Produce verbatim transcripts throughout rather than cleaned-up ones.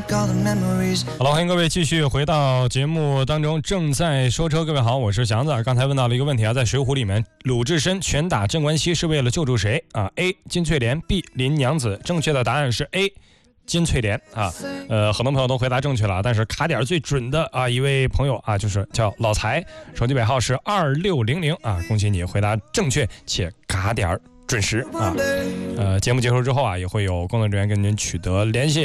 好了，欢迎各位继续回到节目当中，正在说车。各位好，我是祥子。刚才问到了一个问题啊，在《水浒》里面，鲁智深拳打镇关西是为了救助谁啊 ？A. 金翠莲 ，B. 林娘子。正确的答案是 A. 金翠莲啊。呃，很多朋友都回答正确了，但是卡点最准的啊，一位朋友啊，就是叫老财，手机尾号是二六零零啊，恭喜你回答正确且卡点准时啊。呃，节目结束之后啊，也会有工作人员跟您取得联系。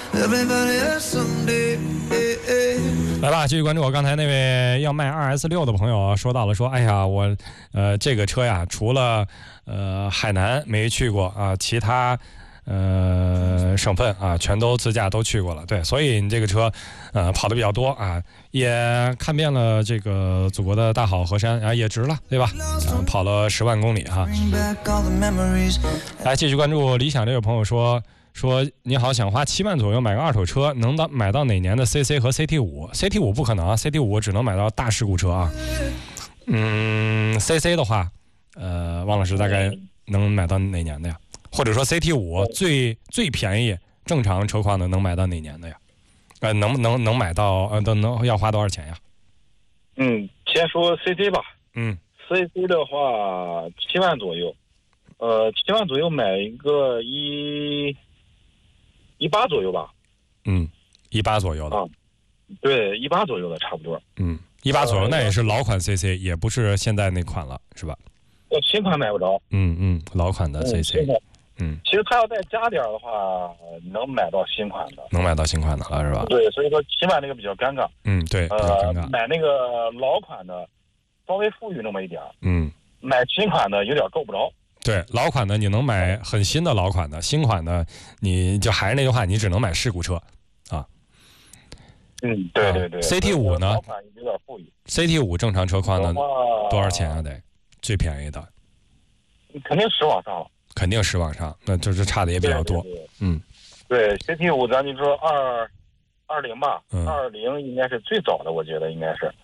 来吧，继续关注我刚才那位要卖 二 S 六 的朋友啊，说到了说，哎呀，我呃这个车呀，除了呃海南没去过啊，其他呃省份啊全都自驾都去过了。对，所以你这个车呃跑的比较多啊，也看遍了这个祖国的大好河山啊，也值了，对吧？啊、跑了十万公里哈。来继续关注理想这位朋友说。说你好，想花七万左右买个二手车，能到买到哪年的 C C 和 C T 五 ？C T 五不可能啊 ，C T 五只能买到大事故车啊。嗯 ，C C 的话，呃，汪老师大概能买到哪年的呀？或者说 C T 五 最最便宜正常车况的能买到哪年的呀？呃，能能能买到呃，都能要花多少钱呀？ 嗯，先说 C C 吧。 嗯 ，C C 的话七万左右，呃，七万左右买一个一。一八左右吧， 嗯，一八左右的， 啊，对，一八左右的差不多， 嗯，一八左右，那也是老款 C C， 也不是现在那款了，是吧？ 呃，新款买不着， 嗯嗯，老款的 C C， 嗯， 其实他要再加点的话，能买到新款的， 能买到新款的了，是吧？ 对，所以说起码那个比较尴尬， 嗯，对，比较尴尬。 呃，买那个老款的，稍微富裕那么一点， 嗯， 买新款的有点够不着。 对，老款的你能买很新的老款的，新款的你就还是那句话，你只能买事故车，啊。 嗯，对对对。 啊、C T 五 呢？ 老款有点富裕。 C T 五 正常车况呢，多少钱啊？得最便宜的， 肯定十往上了。 肯定十往上，那就是差的也比较多。 对对对嗯， 对 C T 五，咱就说二二零吧， 嗯， 二零应该是最早的，我觉得应该是。